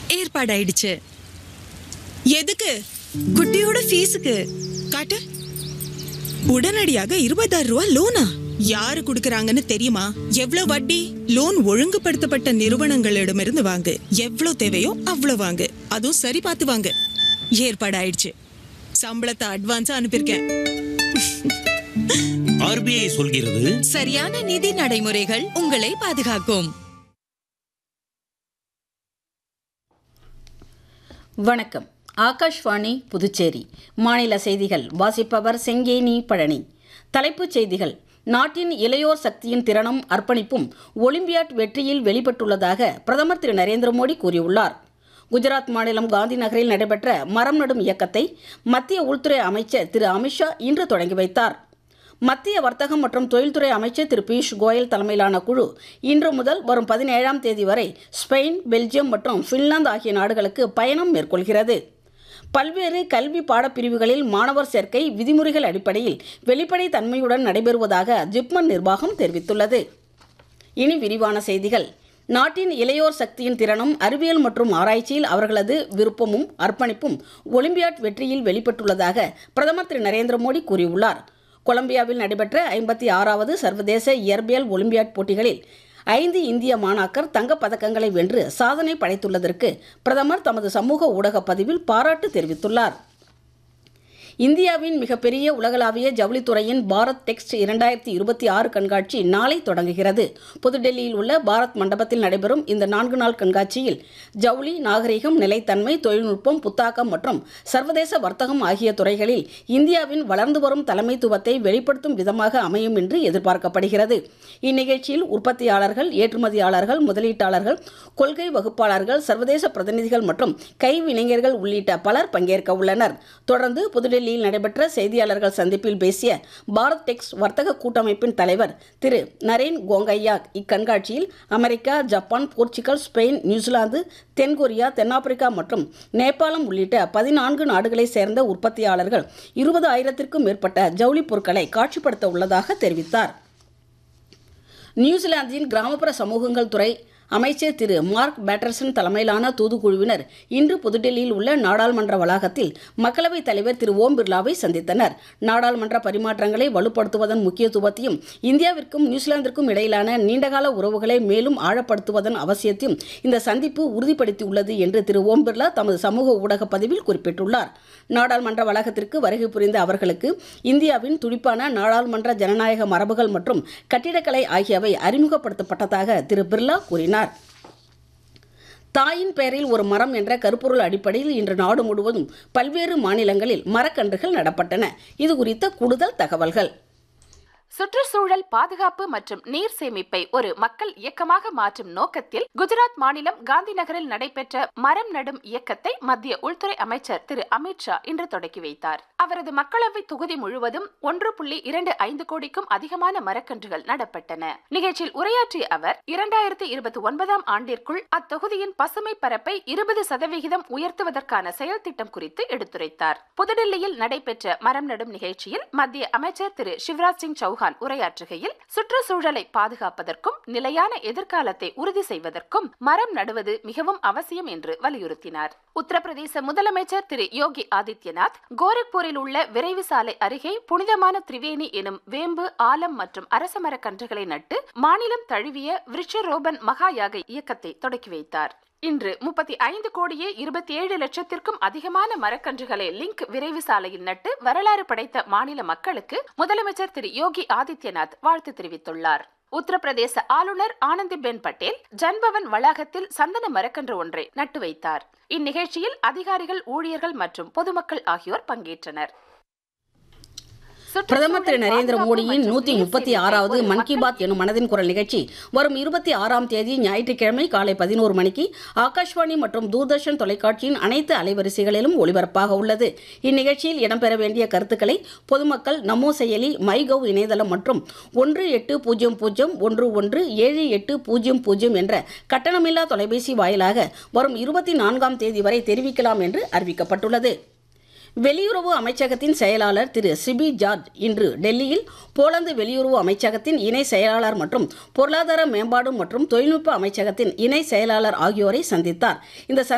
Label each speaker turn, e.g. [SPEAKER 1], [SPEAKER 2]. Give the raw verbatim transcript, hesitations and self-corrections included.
[SPEAKER 1] ஏற்பாடாயிடுச்சு.
[SPEAKER 2] எதுக்கு?
[SPEAKER 1] குட்டியோட ஃபீஸுக்கு.
[SPEAKER 2] காட்டு. உடனடியாக இருபதாயிரம் ரூபாய் லோனா? யாரு குடுக்கறாங்கன்னு தெரியுமா? எவ்வளவு வட்டி? லோன் ஒழுங்குபடுத்தப்பட்ட நிறுவனங்களிடமிருந்து வாங்கு. எவ்வளவு தேவையோ அவ்வளவு வாங்கு. அதுவும் சரி பார்த்து வாங்கு. ஏற்பாடாயிடுச்சு. சம்பளத்தை அட்வான்ஸா அனுப்பியிருக்கேன்.
[SPEAKER 3] ஆர்பிஐ சொல்கிறது,
[SPEAKER 1] சரியான நிதி நடைமுறைகள் உங்களை பாதுகாக்கும்.
[SPEAKER 4] வணக்கம். ஆகாஷ்வாணி புதுச்சேரி. மாநில செய்திகள் வாசிப்பவர் செங்கேனி பழனி. தலைப்புச் செய்திகள். நாட்டின் இளையோர் சக்தியின் திறனும் அர்ப்பணிப்பும் ஒலிம்பியாட் வெற்றியில் வெளிப்பட்டுள்ளதாக பிரதமர் திரு நரேந்திர மோடி கூறியுள்ளார். குஜராத் மாநிலம் காந்தி நகரில் நடைபெற்ற மரம் நடும் இயக்கத்தை மத்திய உள்துறை அமைச்சர் திரு அமித்ஷா இன்று தொடங்கி வைத்தார். மத்திய வர்த்தகம் மற்றும் தொழில்துறை அமைச்சர் திரு பியூஷ் கோயல் தலைமையிலான குழு இன்று முதல் வரும் பதினேழாம் தேதி வரை ஸ்பெயின், பெல்ஜியம் மற்றும் பின்லாந்து ஆகிய நாடுகளுக்கு பயணம் மேற்கொள்கிறது. பல்வேறு கல்வி பாடப்பிரிவுகளில் மாணவர் சேர்க்கை விதிமுறைகள் அடிப்படையில் வெளிப்படை தன்மையுடன் நடைபெறுவதாக ஜிப்மர் நிர்வாகம் தெரிவித்துள்ளது. இனி விரிவான செய்திகள். நாட்டின் இளையோர் சக்தியின் திறனும் அறிவியல் மற்றும் ஆராய்ச்சியில் அவர்களது விருப்பமும் அர்ப்பணிப்பும் ஒலிம்பியாட் வெற்றியில் வெளிப்பட்டுள்ளதாக பிரதமர் திரு நரேந்திர மோடி கூறியுள்ளார். கொலம்பியாவில் நடைபெற்ற ஐம்பத்தி ஆறாவது சர்வதேச இயற்பியல் ஒலிம்பியாட் போட்டிகளில் ஐந்து இந்திய மாணாக்கர் தங்கப் பதக்கங்களை வென்று சாதனை படைத்துள்ளதற்கு பிரதமர் தமது சமூக ஊடக பதிவில் பாராட்டு தெரிவித்துள்ளார். இந்தியாவின் மிகப்பெரிய உலகளாவிய ஜவுளித்துறையின் பாரத் டெக்ஸ்ட் இரண்டாயிரத்தி இருபத்தி ஆறு கண்காட்சி நாளை தொடங்குகிறது. புதுடெல்லியில் உள்ள பாரத் மண்டபத்தில் நடைபெறும் இந்த நான்கு நாள் கண்காட்சியில் ஜவுளி, நாகரிகம், நிலைத்தன்மை, தொழில்நுட்பம், புத்தாக்கம் மற்றும் சர்வதேச வர்த்தகம் ஆகிய துறைகளில் இந்தியாவின் வளர்ந்து வரும் தலைமைத்துவத்தை வெளிப்படுத்தும் விதமாக அமையும் என்று எதிர்பார்க்கப்படுகிறது. இந்நிகழ்ச்சியில் உற்பத்தியாளர்கள், ஏற்றுமதியாளர்கள், முதலீட்டாளர்கள், கொள்கை வகுப்பாளர்கள், சர்வதேச பிரதிநிதிகள் மற்றும் கைவினைஞர்கள் உள்ளிட்ட பலர் பங்கேற்க உள்ளனர். தொடர்ந்து புதுடெல்லி நடைபெற்ற செய்தியாளர்கள் சந்திப்பில் பேசிய பாரத் டெக்ஸ் வர்த்தக கூட்டமைப்பின் தலைவர் திரு Naren கோங்கையா இக்கண்காட்சியில் America, Japan, Portugal, Spain, New Zealand, தென்கொரியா, தென்னாப்பிரிக்கா மற்றும் நேபாளம் உள்ளிட்ட பதினான்கு நாடுகளை சேர்ந்த உற்பத்தியாளர்கள் இருபது ஆயிரத்திற்கும் மேற்பட்ட ஜவுளி பொருட்களை காட்சிப்படுத்த உள்ளதாக தெரிவித்தார். நியூசிலாந்தின் கிராமப்புற சமூகங்கள் துறை அமைச்சர் திரு மார்க் பேட்டர்சன் தலைமையிலான தூதுக்குழுவினர் இன்று புதுடெல்லியில் உள்ள நாடாளுமன்ற வளாகத்தில் மக்களவைத் தலைவர் திரு ஓம் பிர்லாவை சந்தித்தனர். நாடாளுமன்ற பரிமாற்றங்களை வலுப்படுத்துவதன் முக்கியத்துவத்தையும் இந்தியாவிற்கும் நியூசிலாந்திற்கும் இடையிலான நீண்டகால உறவுகளை மேலும் ஆழப்படுத்துவதன் அவசியத்தையும் இந்த சந்திப்பு உறுதிப்படுத்தியுள்ளது என்று திரு ஓம் பிர்லா தமது சமூக ஊடக பதிவில் குறிப்பிட்டுள்ளார். நாடாளுமன்ற வளாகத்திற்கு வருகை புரிந்த அவர்களுக்கு இந்தியாவின் துடிப்பான நாடாளுமன்ற ஜனநாயக மரபுகள் மற்றும் கட்டிடக்கலை ஆகியவை அறிமுகப்படுத்தப்பட்டதாக திரு பிர்லா கூறினார். தாயின் பெயரில் ஒரு மரம் என்ற கருப்பொருள் அடிப்படையில் இன்று நாடு முழுவதும் பல்வேறு மாநிலங்களில் மரக்கன்றுகள் நடப்பட்டன. இது குறித்த கூடுதல் தகவல்கள்.
[SPEAKER 5] சுற்றுச்சூழல் பாதுகாப்பு மற்றும் நீர் சேமிப்பை ஒரு மக்கள் இயக்கமாக மாற்றும் நோக்கத்தில் குஜராத் மாநிலம் காந்தி நகரில் நடைபெற்ற மரம் நடும் இயக்கத்தை மத்திய உள்துறை அமைச்சர் திரு அமித்ஷா இன்று தொடங்கி வைத்தார். அவரது மக்களவை தொகுதி முழுவதும் ஒன்று புள்ளி இரண்டு ஐந்து கோடிக்கும் அதிகமான மரக்கன்றுகள் நடப்பட்டன. நிகழ்ச்சியில் உரையாற்றிய அவர் இரண்டாயிரத்தி இருபத்தி ஒன்பதாம் ஆண்டிற்குள் அத்தொகுதியின் பசுமை பரப்பை இருபது சதவிகிதம் உயர்த்துவதற்கான செயல் திட்டம் குறித்து எடுத்துரைத்தார். புதுடெல்லியில் நடைபெற்ற மரம் நடும் நிகழ்ச்சியில் மத்திய அமைச்சர் திரு சிவராஜ் சிங் சௌஹான் உரையாற்றுகையில் சுற்றுச்சூழலை பாதுகாப்பதற்கும் நிலையான எதிர்காலத்தை உறுதி செய்வதற்கும் மரம் நடுவது மிகவும் அவசியம் என்று வலியுறுத்தினார். உத்தரப்பிரதேச முதலமைச்சர் திரு யோகி ஆதித்யநாத் கோரக்பூரில் உள்ள விரைவு சாலை அருகே புனிதமான திரிவேணி எனும் வேம்பு, ஆலம் மற்றும் அரச மரக் கன்றுகளை நட்டு மாநிலம் தழுவிய விருட்சரோபன் மகா யாக இயக்கத்தை தொடக்கி வைத்தார். இன்று முப்பத்தி ஐந்து கோடியே இருபத்தி ஏழு லட்சத்திற்கும் அதிகமான மரக்கன்றுகளை லிங்க் விரைவு சாலையில் நட்டு வரலாறு படைத்த மாநில மக்களுக்கு முதலமைச்சர் திரு யோகி ஆதித்யநாத் வாழ்த்து தெரிவித்துள்ளார். உத்தரப்பிரதேச ஆளுநர் ஆனந்திபென் பட்டேல் ஜன்பவன் வளாகத்தில் சந்தன மரக்கன்று ஒன்றை நட்டு வைத்தார். இந்நிகழ்ச்சியில் அதிகாரிகள், ஊழியர்கள் மற்றும் பொதுமக்கள் ஆகியோர் பங்கேற்றனர்.
[SPEAKER 4] பிரதமர் திரு நரேந்திர மோடியின் நூத்தி முப்பத்தி ஆறாவது மன் கி பாத் எனும் மனதின் குரல் நிகழ்ச்சி வரும் இருபத்தி ஆறாம் தேதி ஞாயிற்றுக்கிழமை காலை பதினோரு மணிக்கு ஆகாஷ்வாணி மற்றும் தூர்தர்ஷன் தொலைக்காட்சியின் அனைத்து அலைவரிசைகளிலும் ஒளிபரப்பாக உள்ளது. இந்நிகழ்ச்சியில் இடம்பெற வேண்டிய கருத்துக்களை பொதுமக்கள் நமோ செயலி, மை கவ் இணையதளம் மற்றும் ஒன்று எட்டு பூஜ்ஜியம் பூஜ்ஜியம் ஒன்று ஒன்று ஏழு எட்டு பூஜ்ஜியம் பூஜ்ஜியம் என்ற கட்டணமில்லா தொலைபேசி வாயிலாக வரும் இருபத்தி நான்காம் தேதி வரை தெரிவிக்கலாம் என்று அறிவிக்கப்பட்டுள்ளது. வெளியுறவு அமைச்சகத்தின் செயலாளர் திரு சிபி ஜார்ஜ் இன்று டெல்லியில் போலந்து வெளியுறவு அமைச்சகத்தின் இணை செயலாளர் மற்றும் பொருளாதார மேம்பாடு மற்றும் தொழில்நுட்ப அமைச்சகத்தின் இணை செயலாளர் ஆகியோரை சந்தித்தார். இந்த